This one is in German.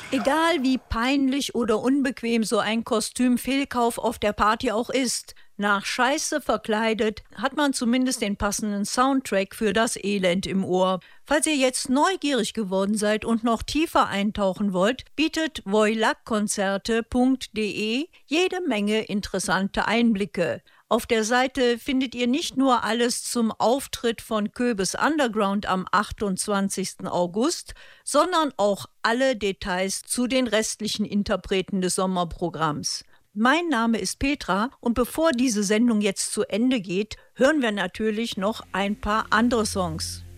Egal wie peinlich oder unbequem so ein Kostümfehlkauf auf der Party auch ist, nach Scheiße verkleidet hat man zumindest den passenden Soundtrack für das Elend im Ohr. Falls ihr jetzt neugierig geworden seid und noch tiefer eintauchen wollt, bietet voilac-konzerte.de jede Menge interessante Einblicke. Auf der Seite findet ihr nicht nur alles zum Auftritt von Köbes Underground am 28. August, sondern auch alle Details zu den restlichen Interpreten des Sommerprogramms. Mein Name ist Petra und bevor diese Sendung jetzt zu Ende geht, hören wir natürlich noch ein paar andere Songs.